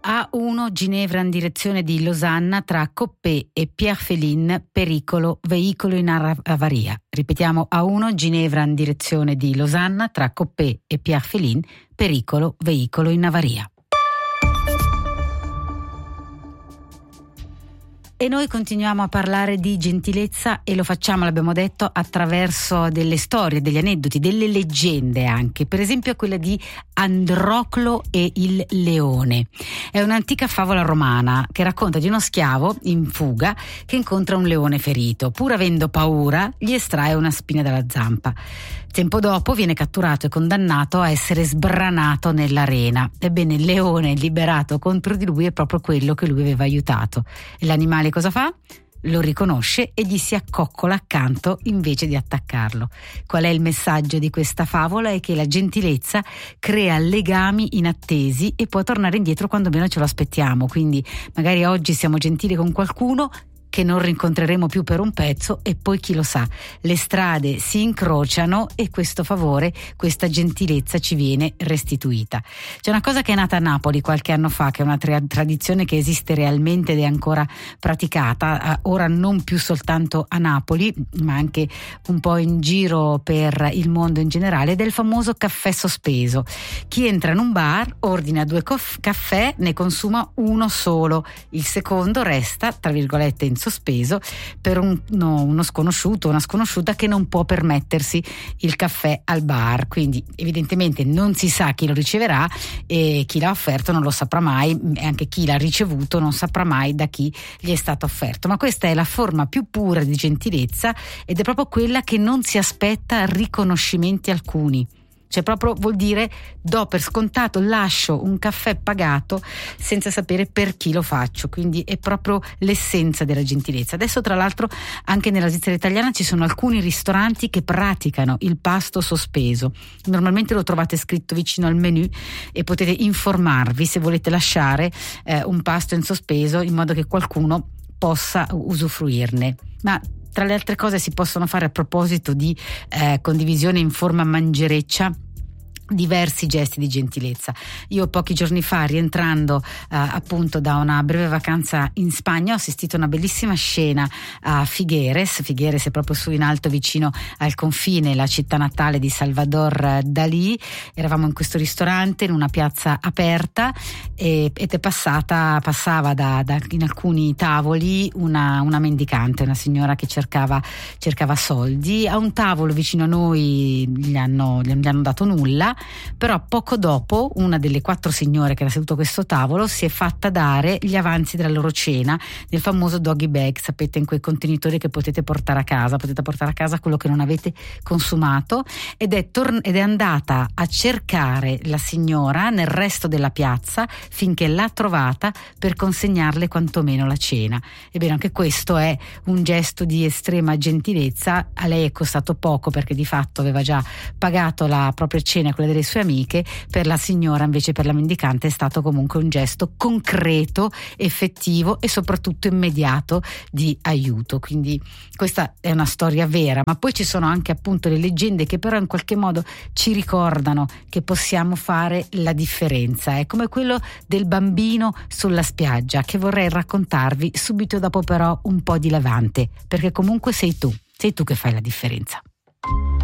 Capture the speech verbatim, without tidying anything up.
A uno Ginevra in direzione di Losanna tra Coppet e Pierrefitte, pericolo, veicolo in avaria. Ripetiamo, A uno Ginevra in direzione di Losanna tra Coppet e Pierrefitte, pericolo, veicolo in avaria. E noi continuiamo a parlare di gentilezza e lo facciamo, l'abbiamo detto, attraverso delle storie, degli aneddoti, delle leggende anche. Per esempio quella di Androclo e il leone. È un'antica favola romana che racconta di uno schiavo in fuga che incontra un leone ferito. Pur avendo paura, gli estrae una spina dalla zampa. Tempo dopo viene catturato e condannato a essere sbranato nell'arena. Ebbene, il leone liberato contro di lui è proprio quello che lui aveva aiutato. E l'animale cosa fa? Lo riconosce e gli si accoccola accanto invece di attaccarlo. Qual è il messaggio di questa favola? È che la gentilezza crea legami inattesi e può tornare indietro quando meno ce lo aspettiamo. Quindi magari oggi siamo gentili con qualcuno che non rincontreremo più per un pezzo e poi chi lo sa, le strade si incrociano e questo favore, questa gentilezza ci viene restituita. C'è una cosa che è nata a Napoli qualche anno fa, che è una tra- tradizione che esiste realmente ed è ancora praticata, ora non più soltanto a Napoli ma anche un po' in giro per il mondo in generale, del famoso caffè sospeso. Chi entra in un bar ordina due cof- caffè, ne consuma uno solo, il secondo resta tra virgolette in sospeso per un, no, uno sconosciuto, una sconosciuta che non può permettersi il caffè al bar. Quindi evidentemente non si sa chi lo riceverà e chi l'ha offerto non lo saprà mai, e anche chi l'ha ricevuto non saprà mai da chi gli è stato offerto. Ma questa è la forma più pura di gentilezza ed è proprio quella che non si aspetta riconoscimenti alcuni. Cioè proprio vuol dire do per scontato, lascio un caffè pagato senza sapere per chi lo faccio, quindi è proprio l'essenza della gentilezza. Adesso tra l'altro anche nella Svizzera italiana ci sono alcuni ristoranti che praticano il pasto sospeso. Normalmente lo trovate scritto vicino al menù e potete informarvi se volete lasciare eh, un pasto in sospeso in modo che qualcuno possa usufruirne. Ma tra le altre cose si possono fare, a proposito di eh, condivisione in forma mangereccia, diversi gesti di gentilezza. Io pochi giorni fa, rientrando eh, appunto da una breve vacanza in Spagna, ho assistito a una bellissima scena a Figueres. Figueres è proprio su in alto vicino al confine, la città natale di Salvador Dalì. Eravamo in questo ristorante in una piazza aperta e, ed è passata passava da, da in alcuni tavoli una, una mendicante, una signora che cercava cercava soldi. A un tavolo vicino a noi gli hanno, gli hanno dato nulla. Però poco dopo una delle quattro signore che era seduto a questo tavolo si è fatta dare gli avanzi della loro cena nel famoso doggy bag, sapete, in quei contenitori che potete portare a casa, potete portare a casa quello che non avete consumato, ed è, tor- ed è andata a cercare la signora nel resto della piazza finché l'ha trovata per consegnarle quantomeno la cena. Ebbene, anche questo è un gesto di estrema gentilezza. A lei è costato poco perché di fatto aveva già pagato la propria cena, quella delle sue amiche. Per la signora invece, per la mendicante, è stato comunque un gesto concreto, effettivo e soprattutto immediato di aiuto. Quindi questa è una storia vera, ma poi ci sono anche appunto le leggende che però in qualche modo ci ricordano che possiamo fare la differenza. È come quello del bambino sulla spiaggia, che vorrei raccontarvi subito dopo però un po' di Levante, perché comunque sei tu, sei tu che fai la differenza.